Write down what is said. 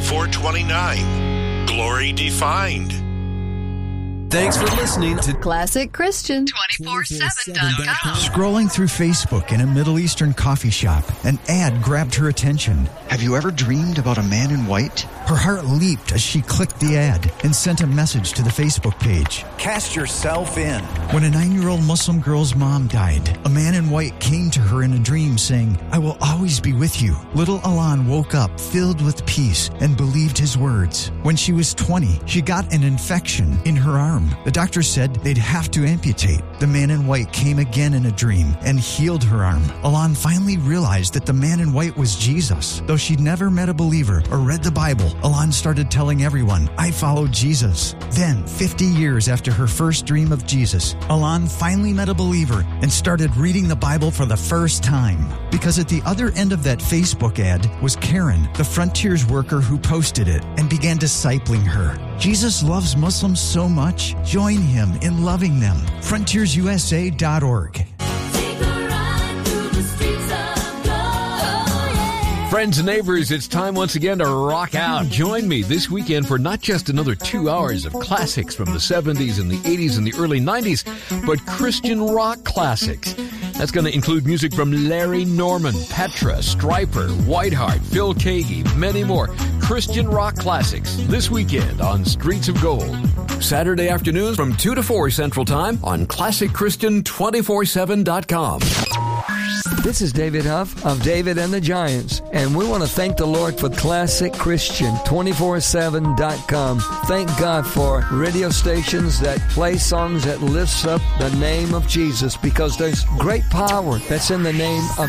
429. Glory Defined. Thanks for listening to Classic Christian 247.com. Scrolling through Facebook in a Middle Eastern coffee shop, an ad grabbed her attention. Have you ever dreamed about a man in white? Her heart leaped as she clicked the ad and sent a message to the Facebook page. Cast yourself in. When a 9-year-old Muslim girl's mom died, a man in white came to her in a dream saying, "I will always be with you." Little Alan woke up filled with peace and believed his words. When she was 20, she got an infection in her arm. The doctor said they'd have to amputate. The man in white came again in a dream and healed her arm. Alan finally realized that the man in white was Jesus. Though she'd never met a believer or read the Bible, Alan started telling everyone, "I follow Jesus." Then, 50 years after her first dream of Jesus, Alan finally met a believer and started reading the Bible for the first time. Because at the other end of that Facebook ad was Karen, the Frontiers worker who posted it and began discipling her. Jesus loves Muslims so much. Join him in loving them. FrontiersUSA.org. Friends and neighbors, it's time once again to rock out. Join me this weekend for not just another 2 hours of classics from the 70s and the 80s and the early 90s, but Christian rock classics. That's going to include music from Larry Norman, Petra, Stryper, Whiteheart, Phil Keaggy, many more. Christian rock classics this weekend on Streets of Gold. Saturday afternoons from 2 to 4 Central Time on ClassicChristian247.com. This is David Huff of David and the Giants, and we want to thank the Lord for ClassicChristian247.com. Thank God for radio stations that play songs that lifts up the name of Jesus, because there's great power that's in the name of